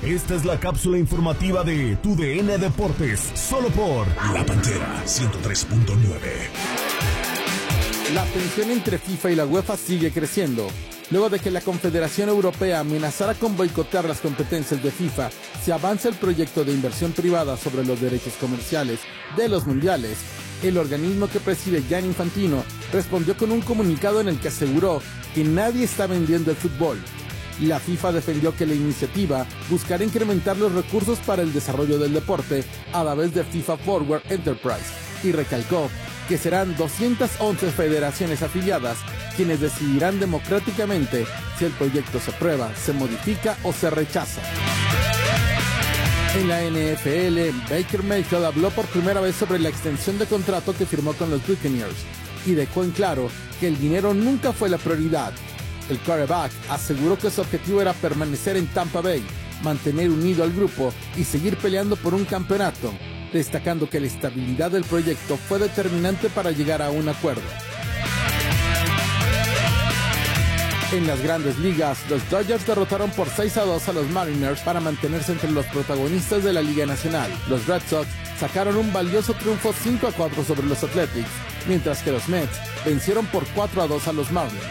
Esta es la cápsula informativa de Tu DN Deportes, solo por La Pantera 103.9. La tensión entre FIFA y la UEFA sigue creciendo. Luego de que la Confederación Europea amenazara con boicotear las competencias de FIFA si avanza el proyecto de inversión privada sobre los derechos comerciales de los mundiales, el organismo que preside Gianni Infantino respondió con un comunicado en el que aseguró que nadie está vendiendo el fútbol. La FIFA defendió que la iniciativa buscará incrementar los recursos para el desarrollo del deporte a través de FIFA Forward Enterprise y recalcó que serán 211 federaciones afiliadas quienes decidirán democráticamente si el proyecto se aprueba, se modifica o se rechaza. En la NFL, Baker Mayfield habló por primera vez sobre la extensión de contrato que firmó con los Buccaneers y dejó en claro que el dinero nunca fue la prioridad. El quarterback aseguró que su objetivo era permanecer en Tampa Bay, mantener unido al grupo y seguir peleando por un campeonato, destacando que la estabilidad del proyecto fue determinante para llegar a un acuerdo. En las Grandes Ligas, los Dodgers derrotaron por 6-2 a los Mariners para mantenerse entre los protagonistas de la Liga Nacional. Los Red Sox sacaron un valioso triunfo 5-4 sobre los Athletics, mientras que los Mets vencieron por 4-2 a los Marlins.